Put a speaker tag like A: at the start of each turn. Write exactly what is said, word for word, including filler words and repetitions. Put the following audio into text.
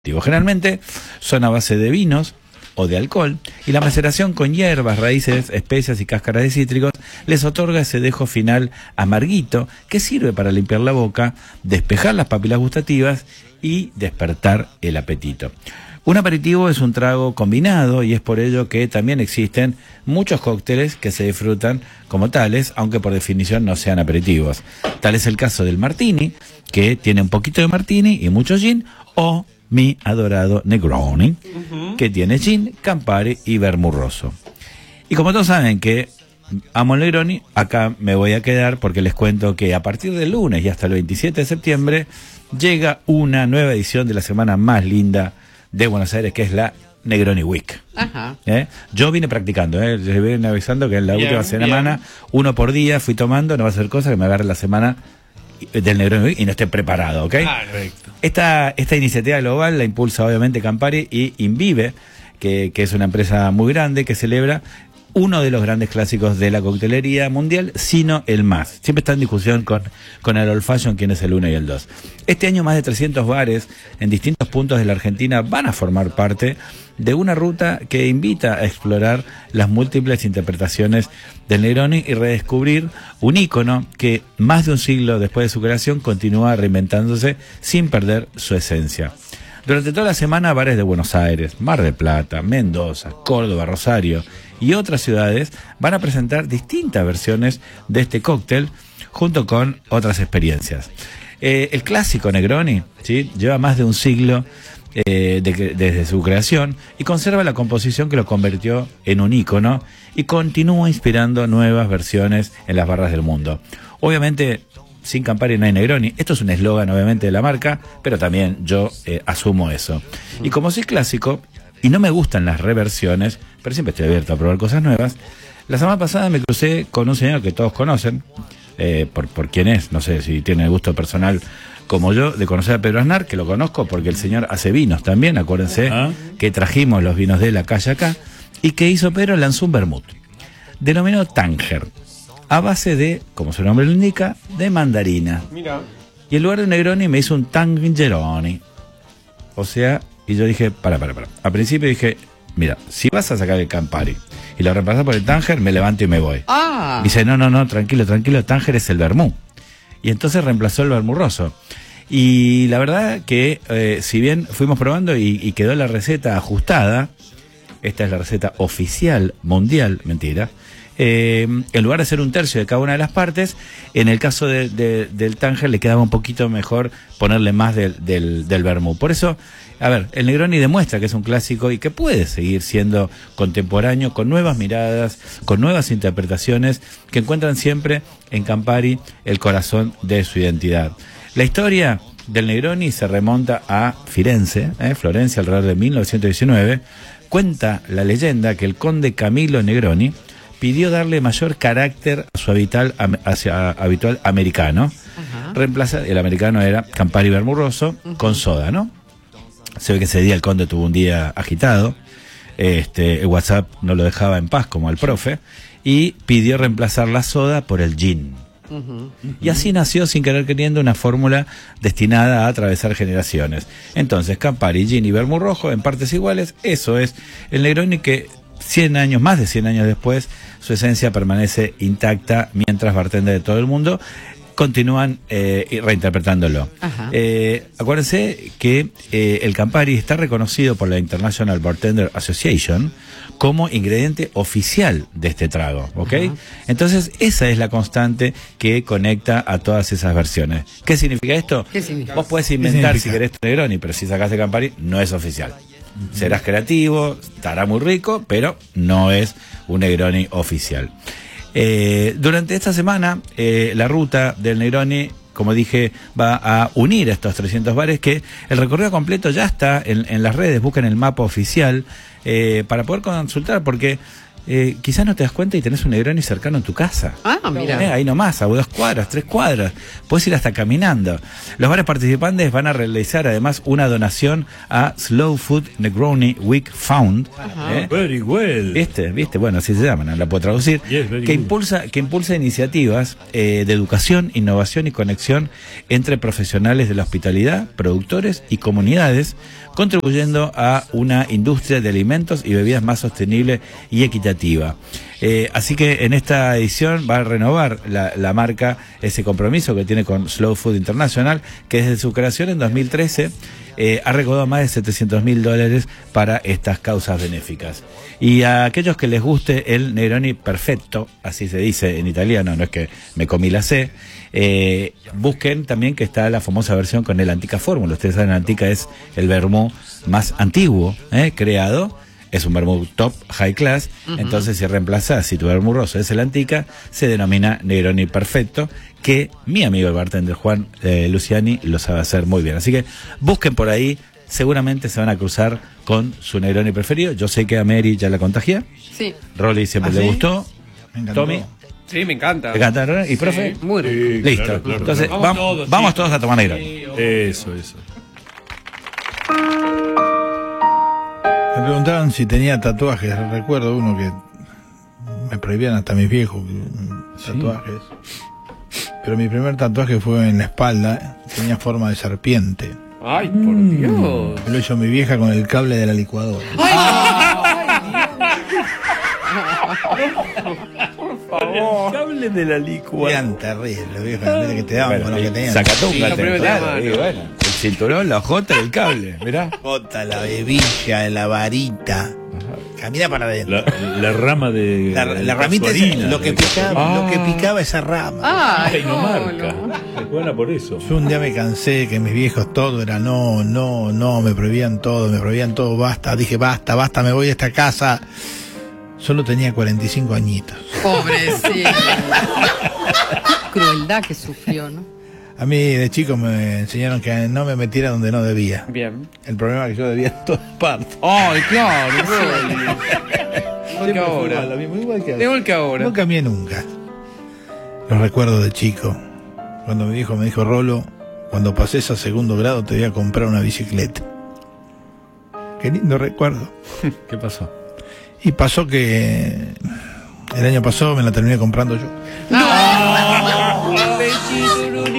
A: Generalmente son a base de vinos o de alcohol, y la maceración con hierbas, raíces, especias y cáscaras de cítricos les otorga ese dejo final amarguito que sirve para limpiar la boca, despejar las papilas gustativas y despertar el apetito. Un aperitivo es un trago combinado y es por ello que también existen muchos cócteles que se disfrutan como tales, aunque por definición no sean aperitivos. Tal es el caso del martini, que tiene un poquito de martini y mucho gin, o mi adorado Negroni, uh-huh. que tiene gin, Campari y vermú rosso. Y como todos saben que amo el Negroni, acá me voy a quedar porque les cuento que a partir del lunes y hasta el veintisiete de septiembre llega una nueva edición de la semana más linda de Buenos Aires, que es la Negroni Week. Ajá. ¿Eh? Yo vine practicando, ¿eh? les vine avisando que en la bien, última semana, bien. uno por día fui tomando, no va a ser cosa que me agarre la semana del Negroni Week y no esté preparado, ¿ok? Perfecto. Esta, esta iniciativa global la impulsa obviamente Campari y Invive, que, que es una empresa muy grande que celebra uno de los grandes clásicos de la coctelería mundial, sino el más. Siempre está en discusión con, con el Old Fashion quién es el uno y el dos. Este año más de trescientos bares en distintos puntos de la Argentina van a formar parte de una ruta que invita a explorar las múltiples interpretaciones del Negroni y redescubrir un ícono que más de un siglo después de su creación continúa reinventándose sin perder su esencia. Durante toda la semana, bares de Buenos Aires, Mar del Plata, Mendoza, Córdoba, Rosario y otras ciudades van a presentar distintas versiones de este cóctel junto con otras experiencias. Eh, el clásico Negroni, ¿sí?, lleva más de un siglo eh, de, desde su creación y conserva la composición que lo convirtió en un ícono y continúa inspirando nuevas versiones en las barras del mundo. Obviamente, sin Campari no hay Negroni. Esto es un eslogan obviamente de la marca, pero también yo eh, asumo eso. Y como soy clásico y no me gustan las reversiones, pero siempre estoy abierto a probar cosas nuevas, la semana pasada me crucé con un señor que todos conocen, eh, por, por quién es, no sé si tiene el gusto personal como yo de conocer a Pedro Aznar, que lo conozco porque el señor hace vinos también, acuérdense uh-huh. que trajimos los vinos de la calle acá, y que hizo Pedro, lanzó un vermut denominado Tanger, a base de, como su nombre lo indica, de mandarina. Mira. Y en lugar de un Negroni me hizo un Tangeroni. O sea, y yo dije, para, para, para. Al principio dije, mira, si vas a sacar el Campari y lo reemplazas por el Tanger, me levanto y me voy. Ah. Dice, no, no, no, tranquilo, tranquilo, Tanger es el vermú. Y entonces reemplazó el vermú rosso. Y la verdad que, eh, si bien fuimos probando y, y quedó la receta ajustada, esta es la receta oficial mundial, mentira, Eh, en lugar de ser un tercio de cada una de las partes, en el caso de, de, del Tanger le quedaba un poquito mejor ponerle más del, del, del vermú. Por eso, a ver, el Negroni demuestra que es un clásico y que puede seguir siendo contemporáneo, con nuevas miradas, con nuevas interpretaciones que encuentran siempre en Campari el corazón de su identidad. La historia del Negroni se remonta a Firenze, eh, Florencia, alrededor de mil novecientos diecinueve. Cuenta la leyenda que el conde Camilo Negroni pidió darle mayor carácter a su habitual, hacia, habitual americano. Uh-huh. Reemplaza, el americano era Campari vermú rosso uh-huh. con soda, ¿no? Se ve que ese día el conde tuvo un día agitado, este, el WhatsApp no lo dejaba en paz como al profe, y pidió reemplazar la soda por el gin. Uh-huh. Uh-huh. Y así nació, sin querer queriendo, una fórmula destinada a atravesar generaciones. Entonces, Campari, gin y vermú rojo en partes iguales, eso es el Negroni que cien años, más de cien años después, su esencia permanece intacta, mientras bartenders de todo el mundo continúan eh, reinterpretándolo. Eh, acuérdense que eh, el Campari está reconocido por la International Bartender Association como ingrediente oficial de este trago, ¿ok? Ajá. Entonces, esa es la constante que conecta a todas esas versiones. ¿Qué significa esto? ¿Qué significa? Vos podés inventar si querés tu Negroni, pero si sacaste Campari, no es oficial. Uh-huh. Serás creativo, estará muy rico, pero no es un Negroni oficial. Eh, durante esta semana, eh, la ruta del Negroni, como dije, va a unir estos trescientos bares, que el recorrido completo ya está en, en las redes. Busquen el mapa oficial eh, para poder consultar, porque eh, quizás no te das cuenta y tenés un Negroni cercano en tu casa. Ah, mira. Eh, ahí nomás, a dos cuadras, tres cuadras. Puedes ir hasta caminando. Los bares participantes van a realizar además una donación a Slow Food Negroni Week Fund. Eh, very well. ¿Viste? ¿Viste? Bueno, así se llama, no la puedo traducir. Yes, que impulsa, que impulsa iniciativas eh, de educación, innovación y conexión entre profesionales de la hospitalidad, productores y comunidades, contribuyendo a una industria de alimentos y bebidas más sostenible y equitativa. Eh, así que en esta edición va a renovar la, la marca ese compromiso que tiene con Slow Food International, que desde su creación en dos mil trece eh, ha recaudado más de setecientos mil dólares para estas causas benéficas. Y a aquellos que les guste el Negroni Perfetto, así se dice en italiano, no es que me comí la C, eh, busquen también que está la famosa versión con el Antica Fórmula. Ustedes saben, Antica es el vermú más antiguo eh, creado. Es un vermú top, high class, uh-huh. Entonces si reemplazás, si tu vermú rosso es el Antica, se denomina Negroni Perfetto, que mi amigo el bartender Juan eh, Luciani lo sabe hacer muy bien. Así que busquen por ahí, seguramente se van a cruzar con su Negroni preferido. Yo sé que a Mary ya la contagié.
B: Sí.
A: Rolly siempre
C: ¿Ah,
A: le
C: sí?
A: gustó.
C: Me encantó.
A: Tommy.
D: Sí, me encanta.
A: ¿Te encanta? ¿Y profe?
B: Sí, muy rico.
E: Sí,
A: Listo.
E: claro, claro,
A: Entonces
E: claro.
A: vamos,
D: Vamos todos,
A: vamos
D: sí.
A: todos a tomar Negroni.
D: Sí,
E: Eso, eso.
C: Me preguntaban si tenía tatuajes. Recuerdo uno que me prohibían hasta mis viejos tatuajes. Pero mi primer tatuaje fue en la espalda. Tenía forma de serpiente.
D: Ay, por Dios.
C: Me lo hizo mi vieja con el cable de la licuadora.
A: El cable de la licuadora.
C: Eran terribles, vieja. Mira que te daban con lo que tenían.
A: Sacatunga,
D: Sí, lo primero
A: claro,
D: de la
A: y
D: mano.
A: bueno, el cinturón, la jota y el cable, mirá.
C: Bota, la bebilla, la varita. Camina para adentro.
E: La, la rama de.
C: La,
E: de
C: la ramita es
E: casuarina,
C: lo que
E: de
C: picaba,
A: Ah.
C: lo que picaba esa rama.
B: Ay,
E: Ay, no
B: no,
E: marca.
B: no.
E: Es buena por eso.
C: Yo un día me cansé que mis viejos todo era no, no, no, me prohibían todo, me prohibían todo, basta. Dije basta, basta, me voy de esta casa. Solo tenía cuarenta y cinco añitos.
B: Pobrecito. Crueldad que sufrió, ¿no?
C: A mí de chico me enseñaron que no me metiera donde no debía.
D: Bien.
C: El problema es que yo debía en todas partes.
D: Ay, claro, Rolly. Igual que
C: Siempre fue
D: ahora.
C: igual, lo mismo, igual que
D: Igual que ahora.
C: No cambié nunca. Los recuerdo de chico. Cuando mi hijo me dijo, Rolo, cuando pases a segundo grado te voy a comprar una bicicleta. Qué lindo recuerdo.
A: ¿Qué pasó?
C: Y pasó que el año pasado me la terminé comprando yo.
B: No.